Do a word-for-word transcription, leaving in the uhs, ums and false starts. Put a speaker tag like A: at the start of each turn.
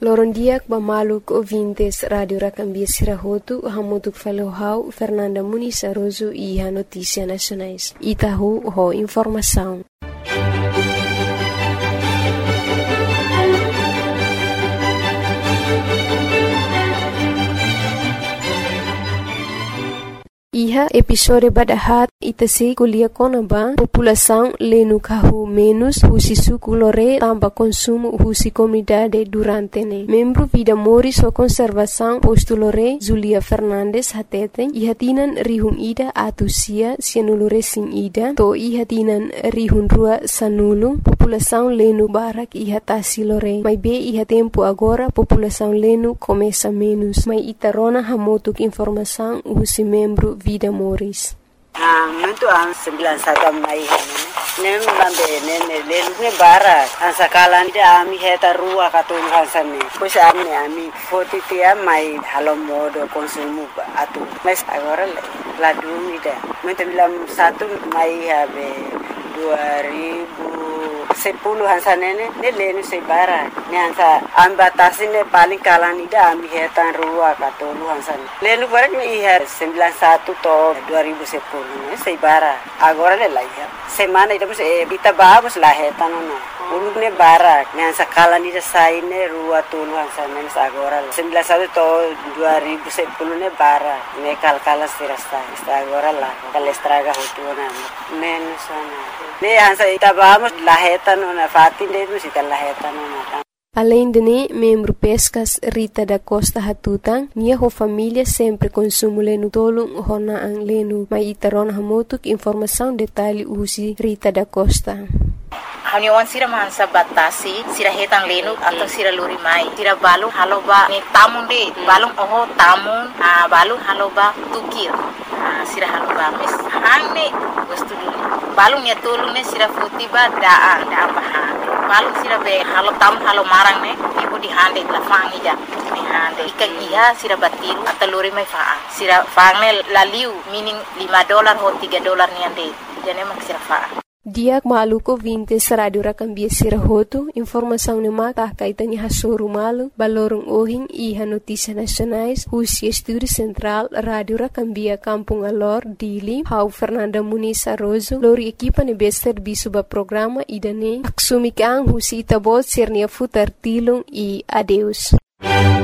A: Lorondiak bamaluk ouvintes Radio Racambia Sirahotu, hamutuk falohau Fernanda Muniz Aroso e a Notícia Nacionais. Itahu ho informação. Iha episode badahat itasi kuliah konaba população lenu kahu menos husi suku lore tamba consumo husi comunidade durante ne. Membro Vida Moris o Conservação posto lore Zulia Fernandes hateten ihatinan rihun ida atusia sianulure sing ida to ihatinan rihun rua sanulu população lenu barak ihatasi lore. Mai be iha tempo agora população lenu começa menos. Mai itarona hamotuk informação husi membro Vida Moris.
B: Ah, muito an sembilan satu mai nem lambe nem lelu ne bara an sakalan dia ami heta rua katun hansane pois ami ami forty tia mai halo modo consumo atu mas agora la dumida muito bilang satu mai habe dua ribu sepuluh hansanene ne lenu se bara ne hansa ambatasi ne paling kalan ida ami hetan rua katun hansane lenu bara me ihar sembilan satu to dua ribu sepuluh ne se bara agora le laiha semana ida se bita babos la hetan no ulu ne bara ne hansa kalan ida sai ne rua tulu hansane agora sembilan satu to dua ribu sepuluh ne bara ne kalkala sirasta agora la kalestraga hotuna menos ana ne hansa ita babos la hetan na fatin de no sita la hetan na.
A: Além de ne, membro Pescas Rita da Costa Hatutang, minha ho família sempre consumo lenu tolong hona ang lenu. Mai itaron hamotuk informação detalhe usi Rita da Costa.
C: Haniwan sira mansa batasi sira hetan lenu atau sira luri mai sira balung haloba ni tamun de balung oho tamun ah balung haloba tukir ah sira haloba mes hangne wastu dulu balung ya tolong ne sira futiba daa daa baha balung sira be halo tam halo marang ne ibu di hande la fangi ja ni hande ikan iha sira batiru atau luri mai faa sira fangne laliu meaning lima dolar ho tiga dolar ni ande jane mak sira faa.
A: Diak maluko vintes Radio Racambia Sirahotu, informação ne maka kaitani hasoru malu, balorong ohing iha Notícia Nacionais, husi Estúdio Central, Radio Racambia Kampung Alor, Dili, hau Fernanda Muniz Aroso, lori equipa ne bester bisuba programa idane, aksumikang husi itabot sirnia futar tilung e adeus.